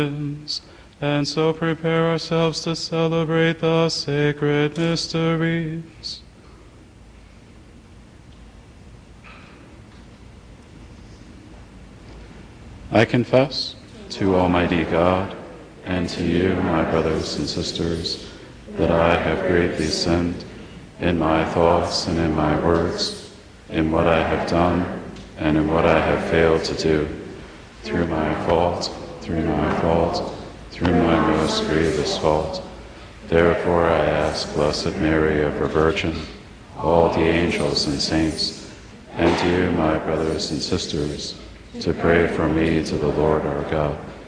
and so prepare ourselves to celebrate the sacred mysteries. I confess to Almighty God and to you, my brothers and sisters, that I have greatly sinned in my thoughts and in my words, in what I have done and in what I have failed to do, through my fault, through my most grievous fault. Therefore I ask Blessed Mary, ever Virgin, all the angels and saints, and you, my brothers and sisters, to pray for me to the Lord our God.